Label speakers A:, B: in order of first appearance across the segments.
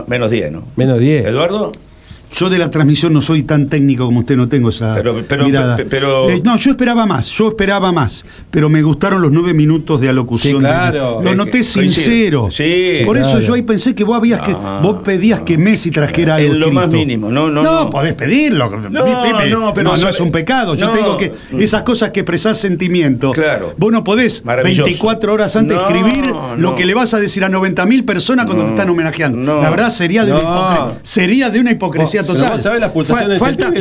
A: Menos 10, ¿no?
B: Menos 10.
A: ¿Eduardo?
C: Yo de la transmisión no soy tan técnico como usted, no tengo esa mirada. No, yo esperaba más, pero me gustaron los 9 minutos de alocución.
B: Sí, claro.
C: Lo noté sincero.
A: Sí,
C: por
B: claro.
C: eso yo ahí pensé que vos pedías que Messi trajera algo
A: en lo
C: escrito.
A: más mínimo, no.
C: Podés pedirlo.
A: pero
C: no es un pecado. Yo te digo que esas cosas que expresás sentimiento,
A: claro.
C: vos no podés 24 horas antes escribir lo que le vas a decir a 90.000 personas cuando te están homenajeando. La verdad sería de una hipocresía total.
B: Vos sabés las pulsaciones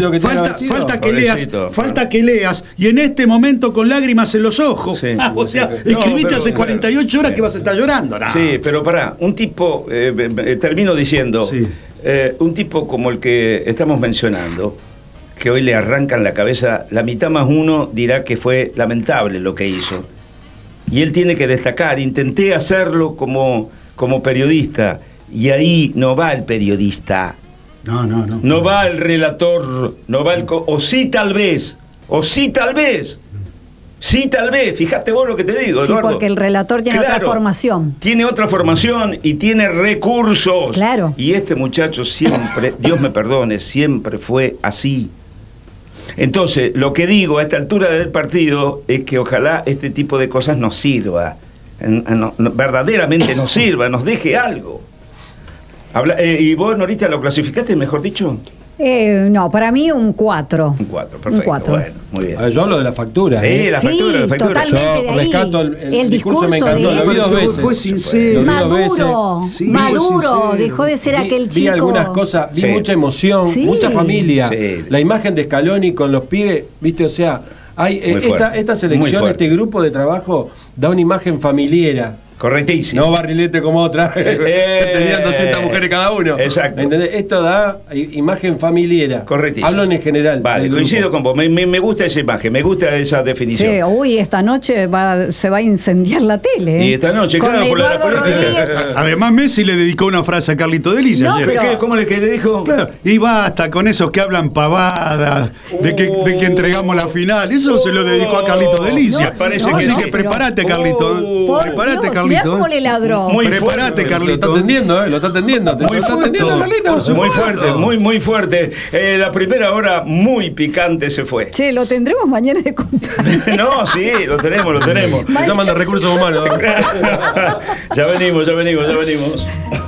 C: falta que leas y en este momento con lágrimas en los ojos.
A: Sí.
C: O sea, escribiste hace 48 horas que vas a estar llorando. No.
A: Sí, pero pará, un tipo, termino diciendo, un tipo como el que estamos mencionando, que hoy le arrancan la cabeza, la mitad más uno dirá que fue lamentable lo que hizo. Y él tiene que destacar, intenté hacerlo como periodista, y ahí no va el periodista. No va el relator, no va el... O sí tal vez, fíjate vos lo que te digo,
D: sí,
A: Eduardo.
D: Porque el relator tiene otra formación.
A: Tiene otra formación y tiene recursos.
D: Claro.
A: Y este muchacho siempre, Dios me perdone, siempre fue así. Entonces, lo que digo a esta altura del partido es que ojalá este tipo de cosas nos sirva, verdaderamente nos sirva, nos deje algo. ¿Y vos, Norita, lo clasificaste, mejor dicho?
D: No, para mí un 4.
A: Un 4, perfecto.
D: Un 4.
A: Bueno, muy bien.
B: Yo hablo de la factura.
A: Sí, la factura.
D: Totalmente.
B: Yo
D: de ahí.
B: rescato el discurso, me encantó.
D: de
B: Lo vi 2 veces.
C: Fue sincero.
D: Maduro,
C: Sí,
D: Maduro,
C: fue
D: dejó de ser aquel chico.
B: Vi algunas cosas, vi mucha emoción, mucha familia.
A: Sí.
B: La imagen de Scaloni con los pibes, ¿viste? O sea, hay esta selección, este grupo de trabajo da una imagen familiera.
A: Correctísimo.
B: No barrilete como otra, que tenían 200 mujeres cada uno.
A: Exacto.
B: ¿Entendés? Esto da imagen familiera.
A: Correctísimo.
B: Hablo en general.
A: Vale, coincido con vos. Me gusta esa imagen, me gusta esa definición.
D: Sí, esta noche se va a incendiar la tele.
A: Y esta noche,
D: con
A: claro, por la
D: Rodríguez.
C: Además, Messi le dedicó una frase a Carlito Delicia ayer.
D: Pero...
A: ¿Cómo le dijo?
C: Claro, y basta con esos que hablan pavadas, de que entregamos la final. Eso se lo dedicó a Carlito Delicia. Así que prepárate, Carlito. Prepárate, Carlito.
D: Mirá cómo le ladró.
C: Prepárate, Carlito.
B: Lo está atendiendo.
A: Muy fuerte,
B: Carlito.
A: Muy fuerte, muy fuerte. La primera hora muy picante se fue.
D: Che, lo tendremos mañana de contar.
A: No, sí, lo tenemos.
B: Me llaman de recursos humanos.
A: Ya venimos.